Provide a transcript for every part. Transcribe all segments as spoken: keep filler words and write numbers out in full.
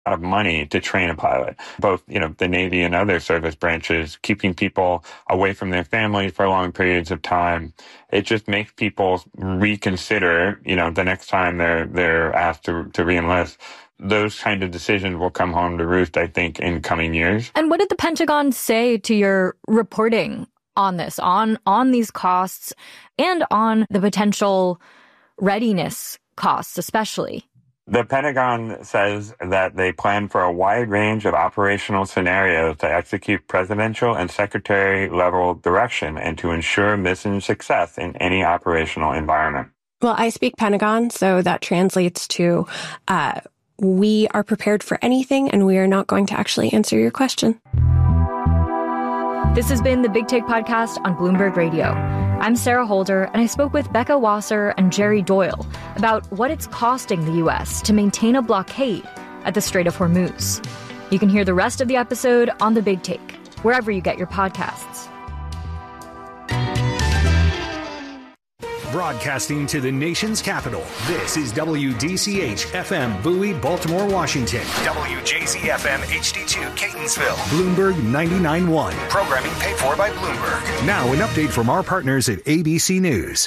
of money to train a pilot. Both, you know, the Navy and other service branches, keeping people away from their families for long periods of time. It just makes people reconsider, you know, the next time they're they're asked to to reenlist. Those kind of decisions will come home to roost, I think, in coming years. And what did the Pentagon say to your reporting on this, on on these costs and on the potential readiness costs, especially? The Pentagon says that they plan for a wide range of operational scenarios to execute presidential and secretary level direction and to ensure mission success in any operational environment. Well, I speak Pentagon, so that translates to uh, we are prepared for anything and we are not going to actually answer your question. This has been the Big Take Podcast on Bloomberg Radio. I'm Sarah Holder, and I spoke with Becca Wasser and Jerry Doyle about what it's costing the U S to maintain a blockade at the Strait of Hormuz. You can hear the rest of the episode on The Big Take, wherever you get your podcasts. Broadcasting to the nation's capital, this is W D C H F M Bowie, Baltimore, Washington. W J Z F M H D two, Catonsville. Bloomberg ninety-nine point one. Programming paid for by Bloomberg. Now an update from our partners at A B C News.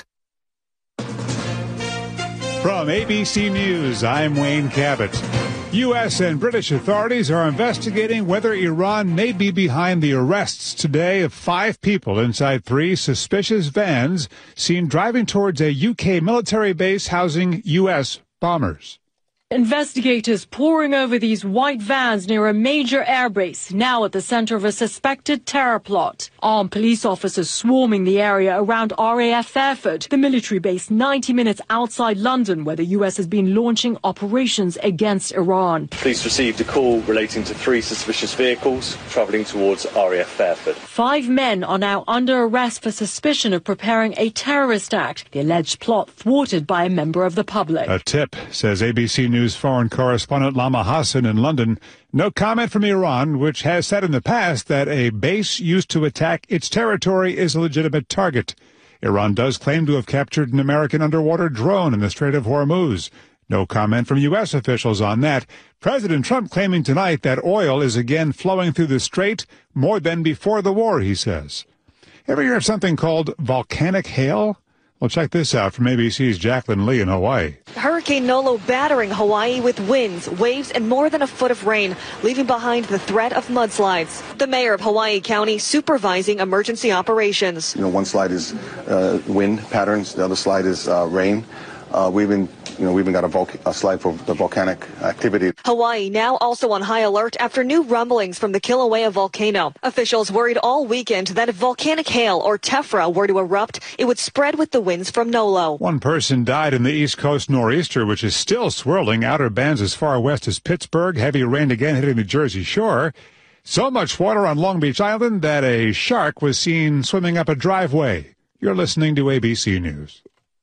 From A B C News, I'm Wayne Cabot. U S and British authorities are investigating whether Iran may be behind the arrests today of five people inside three suspicious vans seen driving towards a U K military base housing U S bombers. Investigators poring over these white vans near a major airbase, now at the center of a suspected terror plot. Armed police officers swarming the area around R A F Fairford, the military base ninety minutes outside London, where the U S has been launching operations against Iran. Police received a call relating to three suspicious vehicles travelling towards R A F Fairford. Five men are now under arrest for suspicion of preparing a terrorist act, the alleged plot thwarted by a member of the public. A tip, says A B C News foreign correspondent Lama Hassan in London. No comment from Iran, which has said in the past that a base used to attack its territory is a legitimate target. Iran does claim to have captured an American underwater drone in the Strait of Hormuz. No comment from U S officials on that. President Trump claiming tonight that oil is again flowing through the strait more than before the war, he says. Ever hear of something called volcanic hail? Well, check this out from A B C's Jacqueline Lee in Hawaii. Hurricane Nolo battering Hawaii with winds, waves, and more than a foot of rain, leaving behind the threat of mudslides. The mayor of Hawaii County supervising emergency operations. You know, one slide is uh, wind patterns, the other slide is uh, rain. Uh, we've been, you know, we've even got a, volc- a slide for the volcanic activity. Hawaii now also on high alert after new rumblings from the Kilauea volcano. Officials worried all weekend that if volcanic hail or tephra were to erupt, it would spread with the winds from Nolo. One person died in the East Coast nor'easter, which is still swirling outer bands as far west as Pittsburgh. Heavy rain again hitting the Jersey Shore. So much water on Long Beach Island that a shark was seen swimming up a driveway. You're listening to A B C News.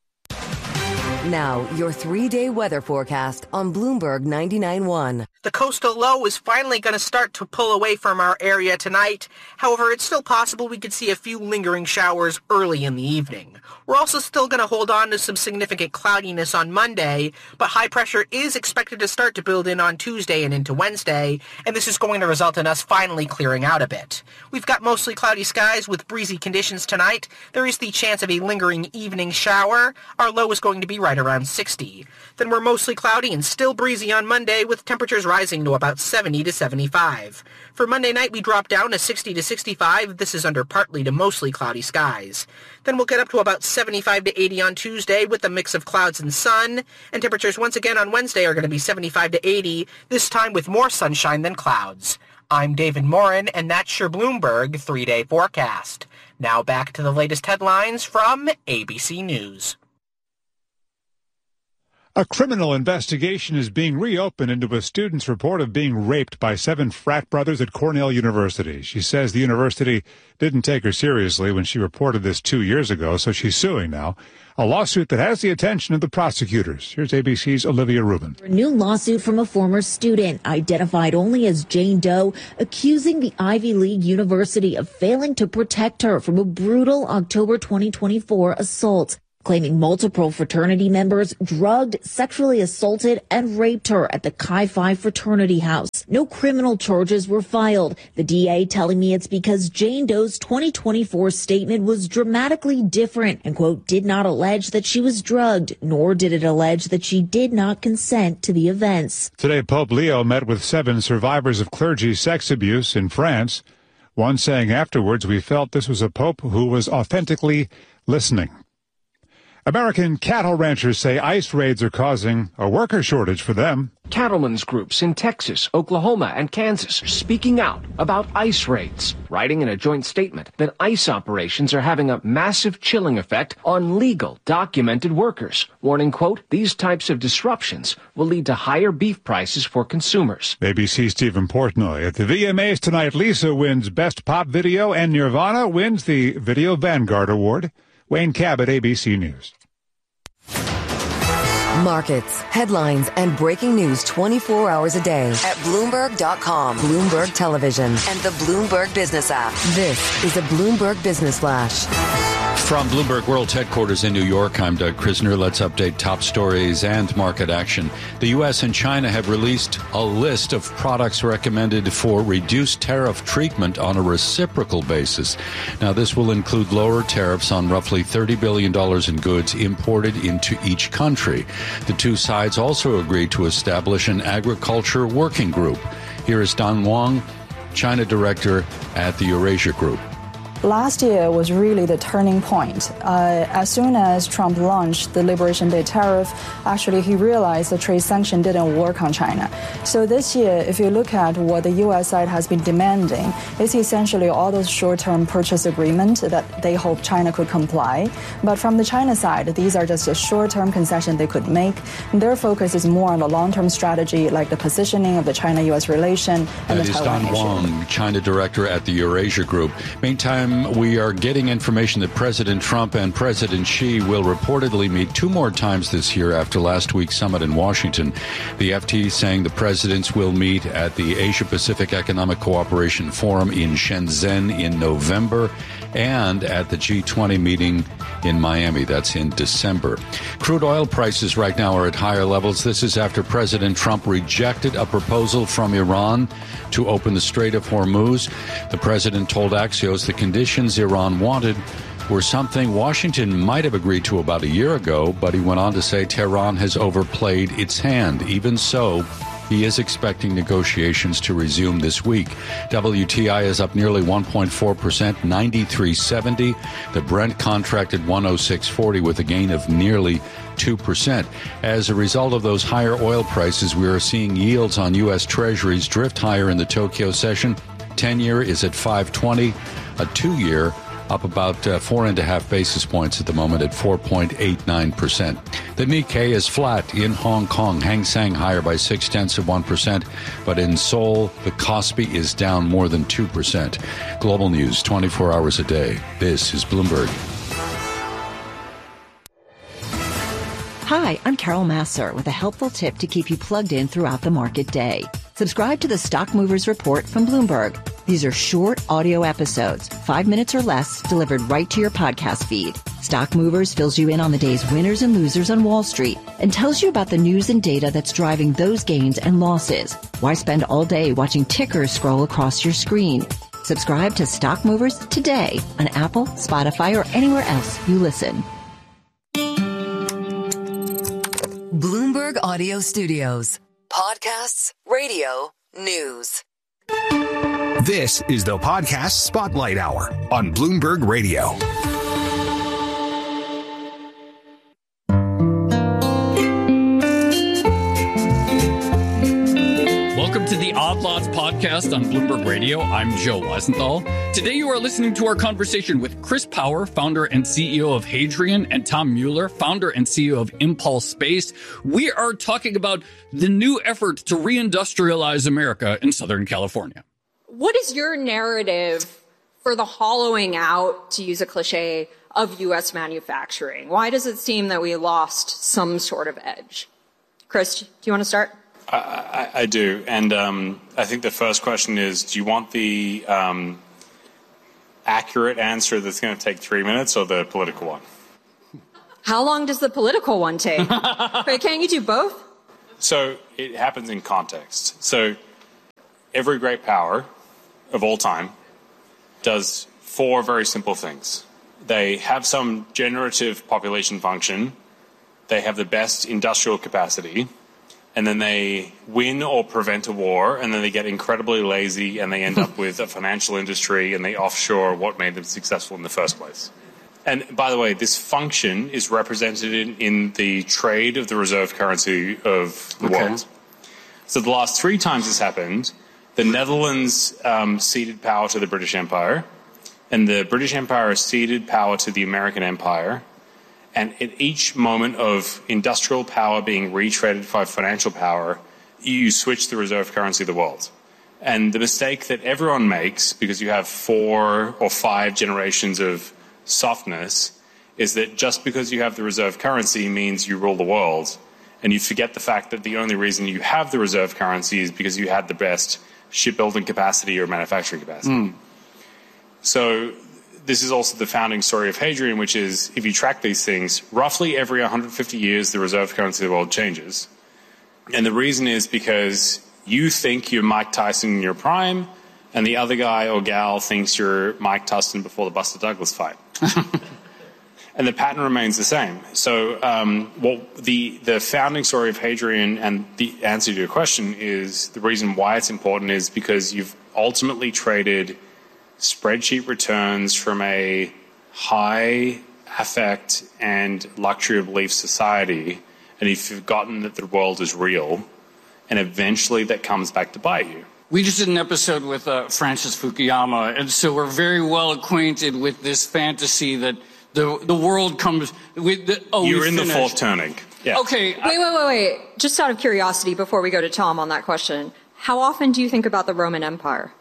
Now, your three-day weather forecast on Bloomberg ninety-nine point one. The coastal low is finally going to start to pull away from our area tonight. However, it's still possible we could see a few lingering showers early in the evening. We're also still going to hold on to some significant cloudiness on Monday, but high pressure is expected to start to build in on Tuesday and into Wednesday, and this is going to result in us finally clearing out a bit. We've got mostly cloudy skies with breezy conditions tonight. There is the chance of a lingering evening shower. Our low is going to be right around sixty. Then we're mostly cloudy and still breezy on Monday with temperatures rising to about seventy to seventy-five. For Monday night, we drop down to sixty to sixty-five. This is under partly to mostly cloudy skies. Then we'll get up to about seventy-five to eighty on Tuesday with a mix of clouds and sun. And temperatures once again on Wednesday are going to be seventy-five to eighty, this time with more sunshine than clouds. I'm David Morin, and that's your Bloomberg three-day forecast. Now back to the latest headlines from A B C News. A criminal investigation is being reopened into a student's report of being raped by seven frat brothers at Cornell University. She says the university didn't take her seriously when she reported this two years ago, so she's suing now. A lawsuit that has the attention of the prosecutors. Here's A B C's Olivia Rubin. A new lawsuit from a former student, identified only as Jane Doe, accusing the Ivy League University of failing to protect her from a brutal October twenty twenty-four assault. claiming multiple fraternity members drugged, sexually assaulted, and raped her at the Chi Phi fraternity house. No criminal charges were filed. The D A telling me it's because Jane Doe's twenty twenty-four statement was dramatically different and, quote, did not allege that she was drugged, nor did it allege that she did not consent to the events. Today, Pope Leo met with seven survivors of clergy sex abuse in France. One saying afterwards, we felt this was a pope who was authentically listening. American cattle ranchers say ICE raids are causing a worker shortage for them. Cattlemen's groups in Texas, Oklahoma, and Kansas are speaking out about ICE raids, writing in a joint statement that ICE operations are having a massive chilling effect on legal, documented workers, warning, quote, these types of disruptions will lead to higher beef prices for consumers. A B C's Stephen Portnoy. At the V M As tonight, Lisa wins Best Pop Video and Nirvana wins the Video Vanguard Award. Wayne Cabot, A B C News. Markets, headlines, and breaking news twenty-four hours a day at Bloomberg dot com, Bloomberg Television, and the Bloomberg Business app. This is a Bloomberg Business Flash. From Bloomberg World Headquarters in New York, I'm Doug Krisner. Let's update top stories and market action. The U S and China have released a list of products recommended for reduced tariff treatment on a reciprocal basis. Now, this will include lower tariffs on roughly thirty billion dollars in goods imported into each country. The two sides also agreed to establish an agriculture working group. Here is Don Wang, China director at the Eurasia Group. Last year was really the turning point. Uh, as soon as Trump launched the Liberation Day tariff, actually he realized the trade sanction didn't work on China. So this year, if you look at what the U S side has been demanding, it's essentially all those short-term purchase agreements that they hope China could comply. But from the China side, these are just a short-term concession they could make. And their focus is more on the long-term strategy, like the positioning of the China U S relation and that the is Taiwan Don Wang, China director at the Eurasia Group. Meantime, we are getting information that President Trump and President Xi will reportedly meet two more times this year after last week's summit in Washington. The F T saying the presidents will meet at the Asia-Pacific Economic Cooperation Forum in Shenzhen in November and at the G twenty meeting in Miami. That's in December. Crude oil prices right now are at higher levels. This is after President Trump rejected a proposal from Iran to open the Strait of Hormuz. The president told Axios the conditions Iran wanted were something Washington might have agreed to about a year ago, but he went on to say Tehran has overplayed its hand. Even so, he is expecting negotiations to resume this week. W T I is up nearly one point four percent, ninety-three seventy. The Brent contracted one oh six forty with a gain of nearly two percent. As a result of those higher oil prices, we are seeing yields on U S Treasuries drift higher in the Tokyo session. ten-year is at five twenty, a two-year up about uh, four and a half basis points at the moment at four point eight nine percent. The Nikkei is flat in Hong Kong. Hang Seng higher by six tenths of one percent, but in Seoul, the Kospi is down more than two percent. Global news twenty-four hours a day. This is Bloomberg. Hi, I'm Carol Massar with a helpful tip to keep you plugged in throughout the market day. Subscribe to the Stock Movers Report from Bloomberg. These are short audio episodes, five minutes or less, delivered right to your podcast feed. Stock Movers fills you in on the day's winners and losers on Wall Street and tells you about the news and data that's driving those gains and losses. Why spend all day watching tickers scroll across your screen? Subscribe to Stock Movers today on Apple, Spotify, or anywhere else you listen. Bloomberg Audio Studios. Podcasts, radio, news. This is the Podcast Spotlight Hour on Bloomberg Radio. Welcome to the Odd Lots podcast on Bloomberg Radio. I'm Joe Weisenthal. Today you are listening to our conversation with Chris Power, founder and C E O of Hadrian, and Tom Mueller, founder and C E O of Impulse Space. We are talking about the new effort to reindustrialize America in Southern California. What is your narrative for the hollowing out, to use a cliche, of U S manufacturing? Why does it seem that we lost some sort of edge? Chris, do you want to start? I, I, I do. And um, I think the first question is, do you want the um, accurate answer that's going to take three minutes or the political one? How long does the political one take? Wait, can't you do both? So it happens in context. So every great power of all time does four very simple things. They have some generative population function, they have the best industrial capacity, and then they win or prevent a war, and then they get incredibly lazy and they end up with a financial industry and they offshore what made them successful in the first place. And by the way, this function is represented in, in the trade of the reserve currency of the Okay. world. So the last three times this happened, the Netherlands um, ceded power to the British Empire, and the British Empire ceded power to the American Empire. And at each moment of industrial power being retraded for financial power, you switch the reserve currency of the world. And the mistake that everyone makes, because you have four or five generations of softness, is that just because you have the reserve currency means you rule the world. And you forget the fact that the only reason you have the reserve currency is because you had the best shipbuilding capacity or manufacturing capacity. Mm. So this is also the founding story of Hadrian, which is, if you track these things, roughly every one hundred fifty years, the reserve currency of the world changes. And the reason is because you think you're Mike Tyson in your prime, and the other guy or gal thinks you're Mike Tyson before the Buster Douglas fight. And the pattern remains the same. So um, what the, the founding story of Hadrian, and the answer to your question is, the reason why it's important is because you've ultimately traded spreadsheet returns from a high affect and luxury of belief society, and you've forgotten that the world is real, and eventually that comes back to bite you. We just did an episode with uh, Francis Fukuyama, and so we're very well acquainted with this fantasy that the the world comes with. The, oh, You're in finished. the fourth turning. Yeah. Okay. Wait, wait, wait, wait. Just out of curiosity, before we go to Tom on that question, how often do you think about the Roman Empire?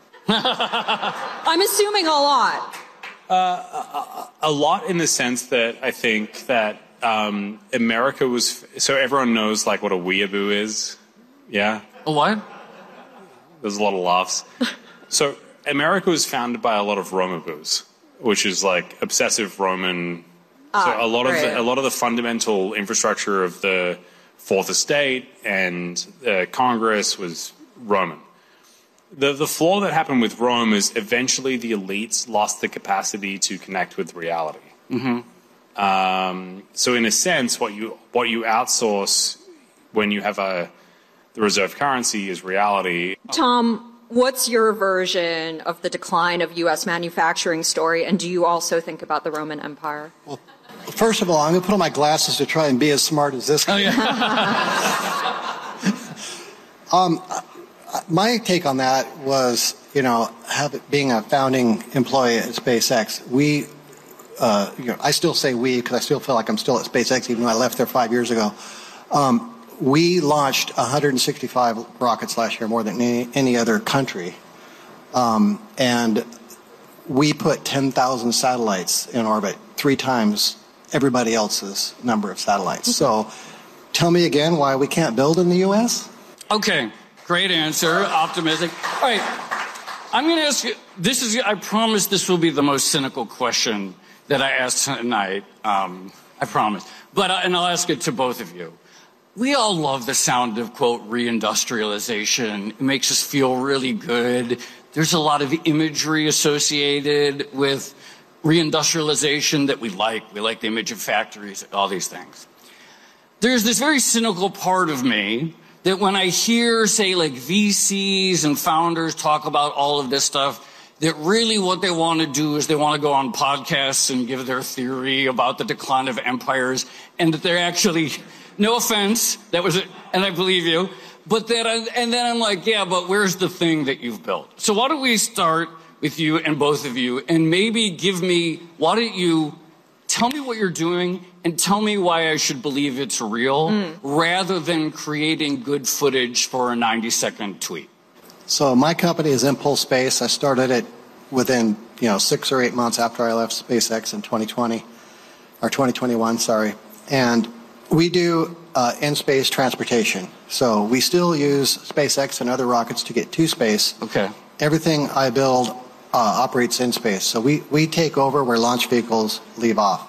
I'm assuming a lot. Uh, a, a lot in the sense that I think that um, America was... So everyone knows like what a weeaboo is. Yeah? A what? There's a lot of laughs. So America was founded by a lot of Romaboos, which is like obsessive Roman... Ah, so a lot right. of the, a lot of the fundamental infrastructure of the Fourth Estate and uh, Congress was Roman. The the flaw that happened with Rome is eventually the elites lost the capacity to connect with reality. Mm-hmm. Um, so in a sense, what you what you outsource when you have a the reserve currency is reality. Tom, what's your version of the decline of U S manufacturing story, and do you also think about the Roman Empire? Well, first of all, I'm going to put on my glasses to try and be as smart as this guy. Oh, yeah. um, my take on that was, you know, have it, being a founding employee at SpaceX, we, uh, you know, I still say we because I still feel like I'm still at SpaceX even though I left there five years ago. Um, we launched one hundred sixty-five rockets last year, more than any, any other country. Um, and we put ten thousand satellites in orbit, three times everybody else's number of satellites. So tell me again why we can't build in the U S? Okay. Great answer. Optimistic. All right. I'm going to ask you, this is, I promise this will be the most cynical question that I ask tonight. Um, I promise. But, uh, and I'll ask it to both of you. We all love the sound of, quote, reindustrialization. It makes us feel really good. There's a lot of imagery associated with reindustrialization that we like. We like the image of factories, all these things. There's this very cynical part of me that when I hear, say, like V Cs and founders talk about all of this stuff, that really what they want to do is they want to go on podcasts and give their theory about the decline of empires, and that they're actually, no offense, that was it, and I believe you, but that I, and then I'm like, yeah, but where's the thing that you've built? So why don't we start with you and both of you, and maybe give me, why don't you tell me what you're doing and tell me why I should believe it's real, mm. rather than creating good footage for a ninety second tweet. So my company is Impulse Space. I started it within, you know, six or eight months after I left SpaceX in twenty twenty, or twenty twenty-one, sorry. And we do uh, in-space transportation. So we still use SpaceX and other rockets to get to space. Okay. Everything I build uh, operates in space. So we, we take over where launch vehicles leave off.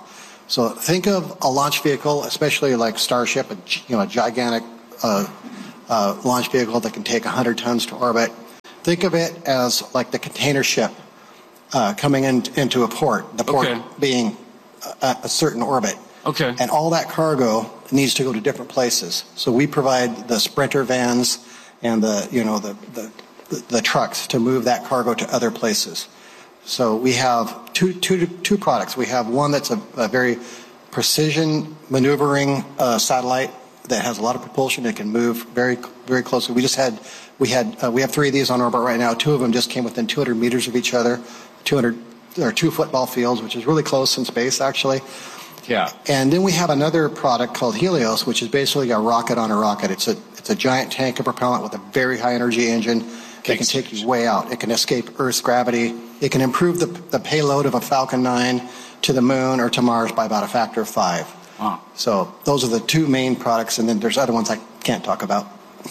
So think of a launch vehicle, especially like Starship, a, you know, a gigantic uh, uh, launch vehicle that can take one hundred tons to orbit. Think of it as like the container ship uh, coming in, into a port, the port okay. being a, a certain orbit. Okay. And all that cargo needs to go to different places. So we provide the Sprinter vans and the, you know, the, the, the, the trucks to move that cargo to other places. So we have two, two, two products. We have one that's a, a very precision maneuvering uh, satellite that has a lot of propulsion. It can move very, very closely. We just had, we had, uh, we have three of these on orbit right now. Two of them just came within two hundred meters of each other. two hundred, or two football fields, which is really close in space, actually. Yeah. And then we have another product called Helios, which is basically a rocket on a rocket. It's a, it's a giant tank of propellant with a very high energy engine. It can take you way out. It can escape Earth's gravity. It can improve the, the payload of a Falcon nine to the moon or to Mars by about a factor of five. Wow. So those are the two main products, and then there's other ones I can't talk about.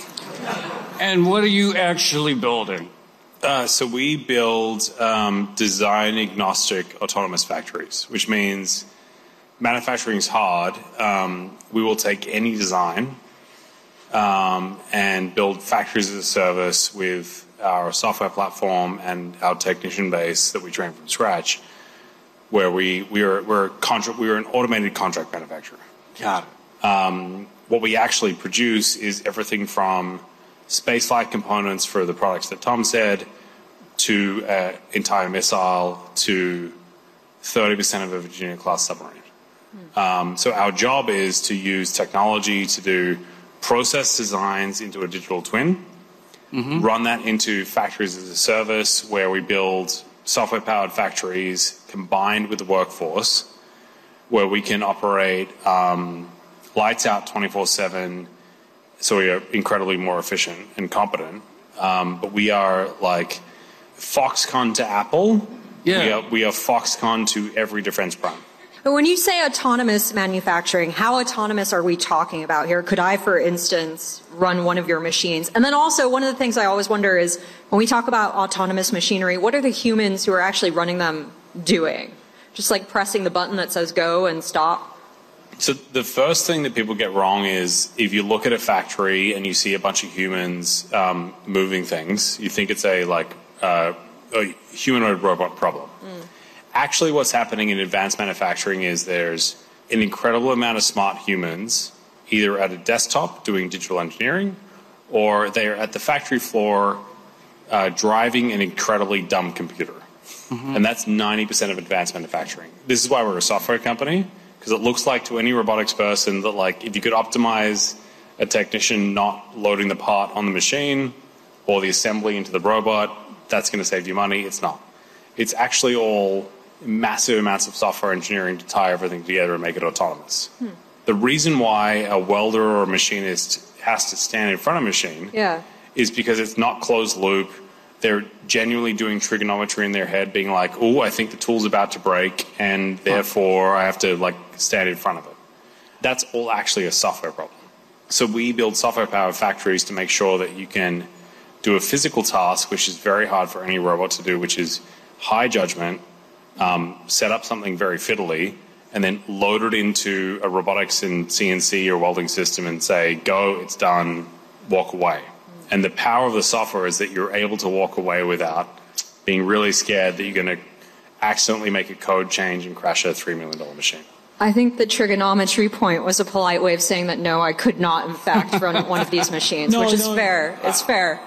And what are you actually building? Uh, so we build um, design-agnostic autonomous factories, which means manufacturing is hard. Um, we will take any design um, and build factories as a service with our software platform and our technician base that we train from scratch, where we we are we're a contra- we are an automated contract manufacturer. Got it. Um, what we actually produce is everything from spaceflight components for the products that Tom said, to an entire missile, to thirty percent of a Virginia-class submarine. Um, so our job is to use technology to do process designs into a digital twin, mm-hmm. run that into factories as a service where we build software-powered factories combined with the workforce where we can operate um, lights out twenty-four seven, so we are incredibly more efficient and competent. Um, but we are like Foxconn to Apple. Yeah. We are, we are Foxconn to every defense prime. But when you say autonomous manufacturing, how autonomous are we talking about here? Could I, for instance, run one of your machines? And then also, one of the things I always wonder is, when we talk about autonomous machinery, what are the humans who are actually running them doing? Just like pressing the button that says go and stop? So the first thing that people get wrong is if you look at a factory and you see a bunch of humans um, moving things, you think it's a like uh, a humanoid robot problem. Mm. Actually, what's happening in advanced manufacturing is there's an incredible amount of smart humans either at a desktop doing digital engineering or they're at the factory floor uh, driving an incredibly dumb computer. Mm-hmm. And that's ninety percent of advanced manufacturing. This is why we're a software company, because it looks like to any robotics person that like if you could optimize a technician not loading the part on the machine or the assembly into the robot, that's going to save you money. It's not. It's actually all massive amounts of software engineering to tie everything together and make it autonomous. Hmm. The reason why a welder or a machinist has to stand in front of a machine yeah. is because it's not closed loop. They're genuinely doing trigonometry in their head, being like, oh, I think the tool's about to break, and therefore I have to like stand in front of it. That's all actually a software problem. So we build software-powered factories to make sure that you can do a physical task, which is very hard for any robot to do, which is high judgment, um, set up something very fiddly, and then load it into a robotics and C N C or welding system and say, go, it's done, walk away. And the power of the software is that you're able to walk away without being really scared that you're going to accidentally make a code change and crash a three million dollars machine. I think the trigonometry point was a polite way of saying that, no, I could not, in fact, run one of these machines, no, which is no, fair. No. It's fair.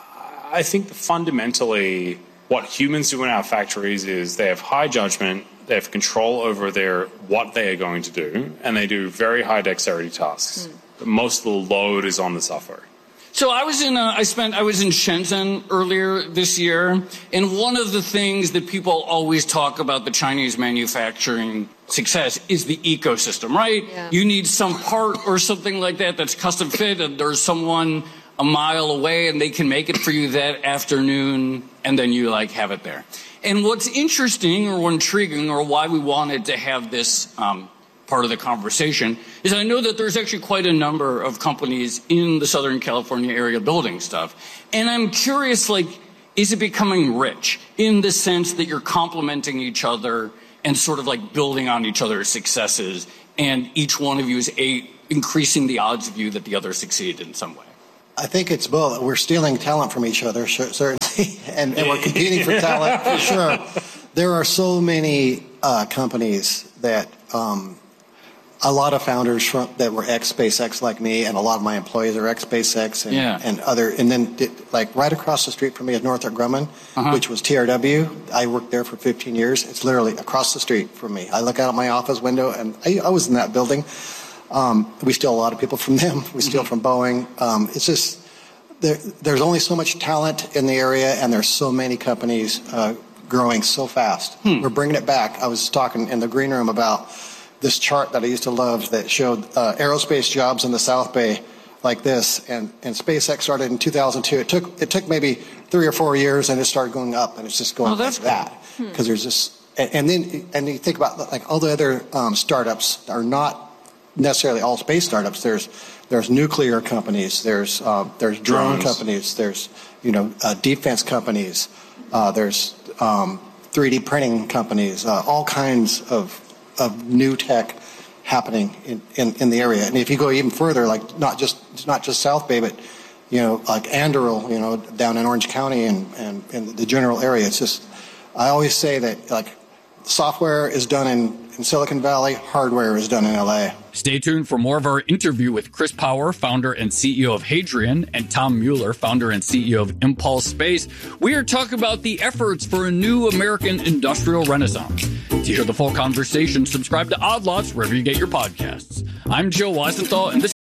I think fundamentally what humans do in our factories is they have high judgment, they have control over their what they are going to do, and they do very high dexterity tasks. Mm. But most of the load is on the software. So I was in uh, I spent I was in Shenzhen earlier this year, and one of the things that people always talk about the Chinese manufacturing success is the ecosystem, right? Yeah. You need some part or something like that that's custom fit, and there's someone a mile away and they can make it for you that afternoon, and then you like have it there. And what's interesting or intriguing, or why we wanted to have this um, part of the conversation, is I know that there's actually quite a number of companies in the Southern California area building stuff. And I'm curious, like, is it becoming rich in the sense that you're complementing each other and sort of like building on each other's successes, and each one of you is a, increasing the odds of you that the other succeed in some way? I think it's both. We're stealing talent from each other, certainly, and, and we're competing for talent, for sure. There are so many uh, companies that um, a lot of founders from, that were ex-SpaceX like me, and a lot of my employees are ex-SpaceX and, yeah. and other. And then, did, like, right across the street from me is Northrop Grumman, uh-huh. which was T R W. I worked there for fifteen years. It's literally across the street from me. I look out of my office window, and I, I was in that building. Um, we steal a lot of people from them. We steal mm-hmm. from Boeing. Um, it's just there, there's only so much talent in the area, and there's so many companies uh, growing so fast. Hmm. We're bringing it back. I was talking in the green room about this chart that I used to love that showed uh, aerospace jobs in the South Bay like this, and, and SpaceX started in two thousand two. It took it took maybe three or four years, and it started going up, and it's just going oh, that's like that because hmm. there's just and, and then and you think about like all the other um, startups are not necessarily all space startups. There's there's nuclear companies. There's uh, there's drone Drones. companies. There's you know uh, defense companies. Uh, there's um, three D printing companies. Uh, all kinds of of new tech happening in, in, in the area. And if you go even further, like not just not just South Bay, but you know like Anduril, you know down in Orange County and and in the general area. It's just I always say that like software is done in. In Silicon Valley, hardware is done in L A. Stay tuned for more of our interview with Chris Power, founder and C E O of Hadrian, and Tom Mueller, founder and C E O of Impulse Space. We are talking about the efforts for a new American industrial renaissance. To hear the full conversation, subscribe to Odd Lots wherever you get your podcasts. I'm Joe Weisenthal, and this